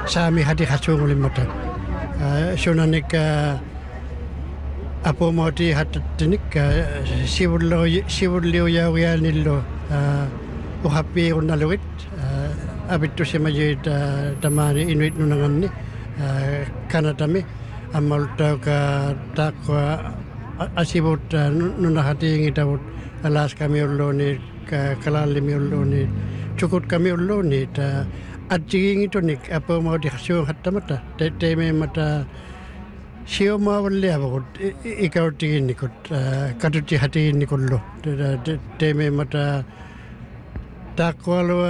saami hati hatsuungulimmata sunanik apomoti hattatinik sivulliujaurianillu uhappiirunnalugit apittusimajit tamaani inuit nunanganni kanatami ammaltauka taakwa asivut nunahatiingitavut alaskamiulluuni kalallimiulluuni chukutkamiulluuni atjigiingitunik apomoti hassuunhattamata teimemata siomaavalliavagut ikauttiginnikut katutti hatiginnikullu teimemata taakkualua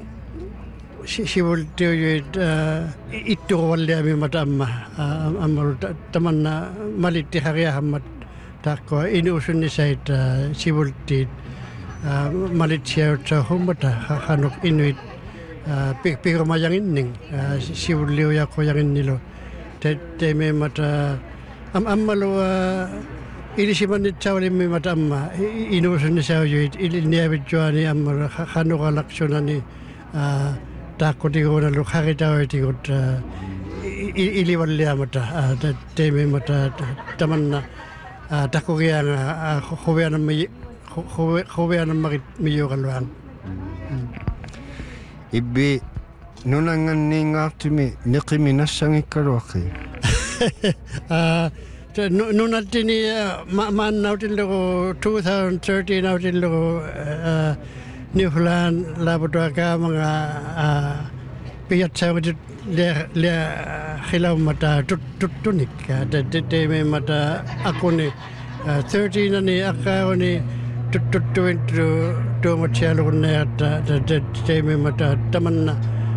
sivultiujut itturuvalliamimata ammalu tamanna malitti hariahammat taakkua inuusunnisait sivultiit malitsiautsa hummata hanuk inuit pirumajanginning sivulliujakkojanginnilu teimemata ammalu ilisimanitsaulimmimata amma inuusunnisaujuit iliniavitjuani ammalu hanuqalaqsunani taakkutiguunalu haritauitigut ilivalliamata teimemata tamanna takurianga huvianammakit miyuqaluang ibbi nunanganniingaartimi neqiminassangikkaluaqi nunattini maannautillugu 2013 autillugu New Zealand laboratoriakaamanga piyatsauritut le khilaumata tuttunik teimemata akuni 13 ani akkauni tuttuintu tuumatsialugunnaata teimemata tamanna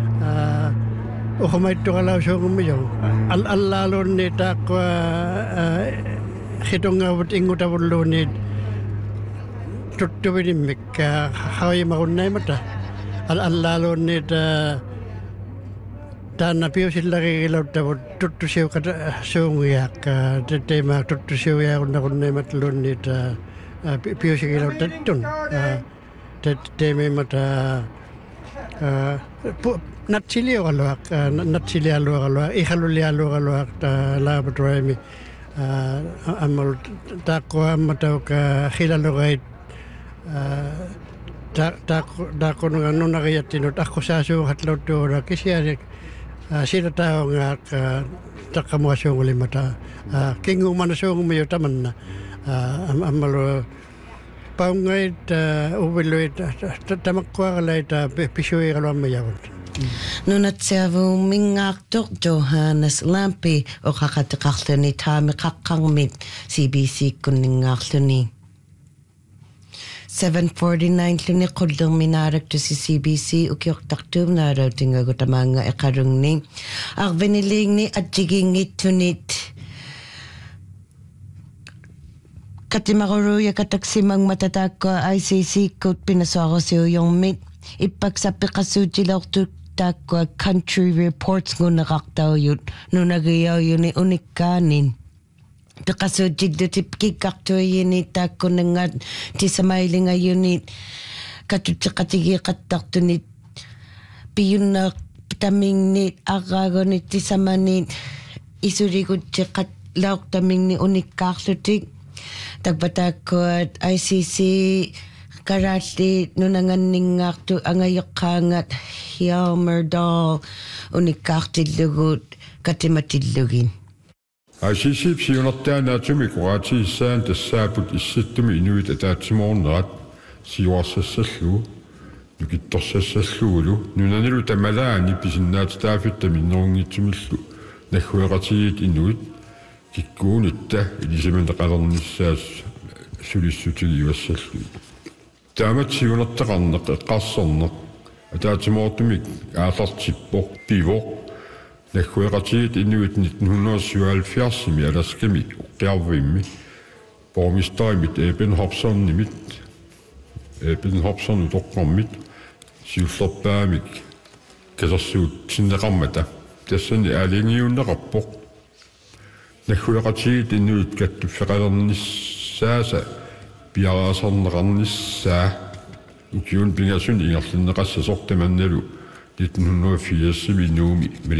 uhumaittuqalausuungummiyo allaalunni taaqqa hitungavut ingutavulluuni tuttuvinimmik hauimagunnaimata allaalunni taanna piusillarigilautavut tuttusiukata suungiaq teimaaq tuttusiuiagunnagunnaimatlunni piusigilauttattun teimemata natsilialuaqaluaq ihalullialuaqaluaq laboratoriumi ammalu taaqqua ammatauka hilalugait taakkununga nunaqiyattinut aqusaasuungatlauttuura kisiarik silataungaaq taqqamuasuungulimata kinguumanasuungumiyu tamanna ammalu paungait uvilluit tamakkuaqalaita pisuiqaluammayavut nunatsiavu mingaartoq Johannes Lampi oqaqatiqarluni taamiqaqqarmit CBC kunningaarluni 7:49 luni qullerminaaraktusi CBC ukiortartuumnaarautingagu eqarungni arviniliingni atjigiingittunit katimaruya kataksimangmatataakka ICC kut pinasuarasiuyormit ippaksappiqassuutileortuk taakka country reports ngunneqartaujut nunagiaujuni unikkaanin piqassuutillutip kikkartuiyini taakkunangaat tisamailingayunit katuttiqatigiiqattartunit piyunneeq taminnit arraagunit tisamanit isuliguttiqat laortamingni unikkaarlutik takpataakkuat ICC karalli nunanganningaartu angayeqqaangat Hiamerdal unikkaartillugut katimatillugin ICC psiunertaanaatumi kuaatiissaan tassaaput issattumi inuit ataatsimornerat siuarsassalluu nukittorsassalluulu nunanilu tamalaani pisinnaatitaafittami innerungitsumillu naggueqatigit inuit kikkuunitta ilisamanteqalernissaas sulissutigi taamat siunertaqarneq eqqarserneq ataatimoortumik aallartippoq pivoq naggueqatigit inuit 1977 alaskami uqqiarvimmi borgmesterimit Eben Hobson utoqqarmit siullerpaamik kasersuut sinneqarmata tassani aalingiunneqarpoq naggueqatigit inuit kattuffeqalernissaasa piaraasarneqarnissaa ukiun pingasun ingerlinneqassasortamannalu 1980 minuumi